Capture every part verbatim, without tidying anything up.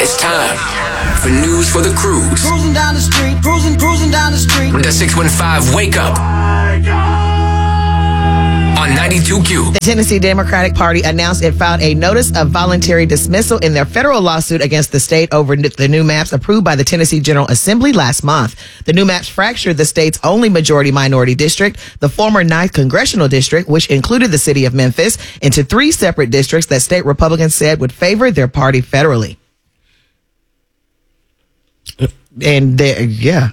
It's time for News for the Cruise. Cruising down the street, cruising, cruising down the street. With the six one five Wake Up on ninety-two Q. The Tennessee Democratic Party announced it filed a notice of voluntary dismissal in their federal lawsuit against the state over the new maps approved by the Tennessee General Assembly last month. The new maps fractured the state's only majority minority district, the former ninth Congressional District, which included the city of Memphis, into three separate districts that state Republicans said would favor their party federally. And they, yeah.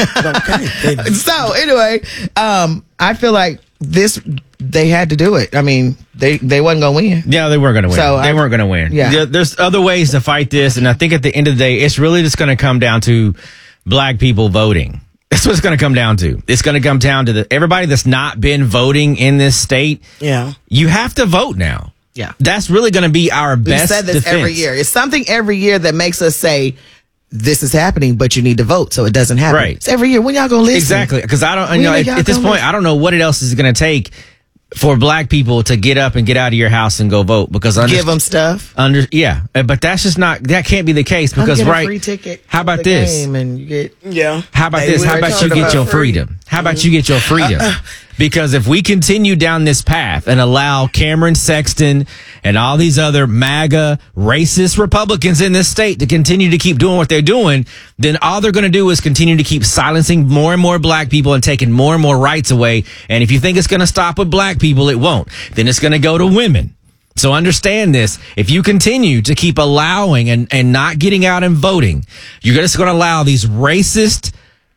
Okay. So anyway, um, I feel like this, they had to do it. I mean, they, they wasn't going to win. Yeah, they weren't going to win. So they I, weren't going to win. Yeah. There- There's other ways to fight this. And I think at the end of the day, it's really just going to come down to black people voting. That's what it's going to come down to. It's going to come down to the everybody that's not been voting in this state. Yeah. You have to vote now. Yeah. That's really going to be our We best said this defense. every year. It's something every year that makes us say, this is happening, but you need to vote so it doesn't happen. Right. It's every year. When y'all gonna listen? Exactly. Because I don't, When you know, at, y'all at this gonna point, listen? I don't know what else is going to take for black people to get up and get out of your house and go vote. Because under, Give them stuff. under, yeah, uh, but that's just not, that can't be the case Come because get a right. free ticket how to about the this? game and you get Yeah. How about They this? will How about talk you get about your free. freedom? How about you get your freedom? Because if we continue down this path and allow Cameron Sexton and all these other MAGA racist Republicans in this state to continue to keep doing what they're doing, then all they're going to do is continue to keep silencing more and more black people and taking more and more rights away. And if you think it's going to stop with black people, it won't. Then it's going to go to women. So understand this. If you continue to keep allowing and, and not getting out and voting, you're just going to allow these racist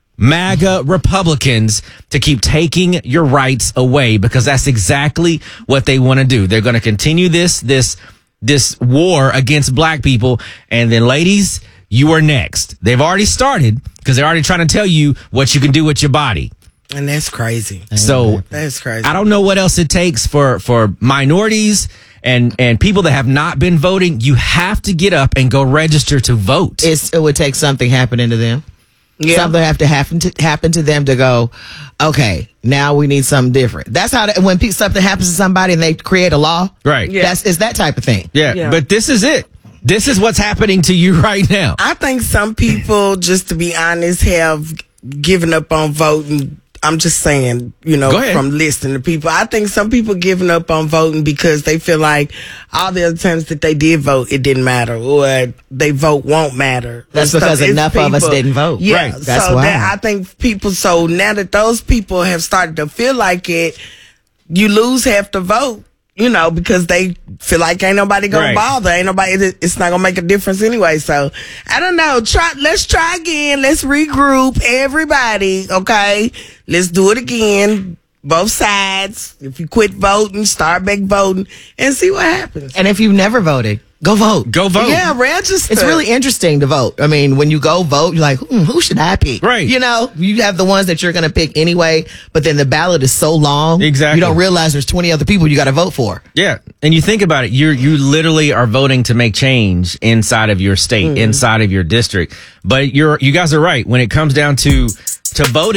MAGA Republicans to keep taking your rights away because that's exactly what they want to do. They're going to continue this, this, this war against black people. And then ladies, you are next. They've already started because they're already trying to tell you what you can do with your body. And that's crazy. So That's crazy. I don't know what else it takes for, for minorities and, and people that have not been voting. You have to get up and go register to vote. it's, it would take something happening to them. Yeah. Something have to happen to happen to them to go, okay, now we need something different. That's how the, when pe- something happens to somebody and they create a law, Right. Yeah. That's it's that type of thing. Yeah, Yeah. but this is it. This is what's happening to you right now. I think some people, just to be honest, have given up on voting. I'm just saying, you know, Go ahead. from listening to people. I think some people giving up on voting because they feel like all the other times that they did vote, it didn't matter, or they vote won't matter. That's And because it's enough of us didn't vote. Yeah, Right. That's so why. that I think people. So now that those people have started to feel like it, you lose half the vote. You know, because they feel like ain't nobody gonna Right. bother, ain't nobody. It's not gonna make a difference anyway. So I don't know. Try. Let's try again. Let's regroup, everybody. Okay, let's do it again. Both sides. If you quit voting, start back voting, and see what happens. And if you've never voted, go vote. Go vote. Yeah, register. It's really interesting to vote. I mean, when you go vote, you're like, hmm, who should I pick? Right. You know, you have the ones that you're going to pick anyway, but then the ballot is so long. Exactly. You don't realize there's twenty other people you got to vote for. Yeah, and you think about it, you you literally are voting to make change inside of your state, inside of your district. But you're you guys are right when it comes down to to voting.